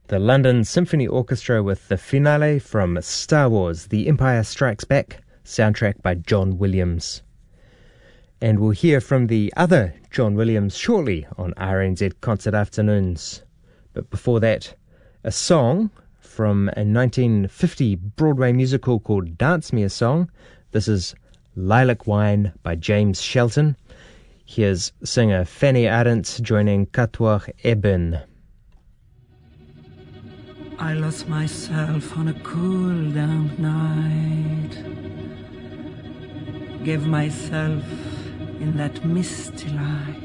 The London Symphony Orchestra with the finale from Star Wars, The Empire Strikes Back, soundtrack by John Williams. And we'll hear from the other John Williams shortly on RNZ Concert Afternoons. But before that, a song from a 1950 Broadway musical called Dance Me a Song. This is Lilac Wine by James Shelton. Here's singer Fanny Ardant joining Katwar Eben. I lost myself on a cool, damp night. Gave myself in that misty light.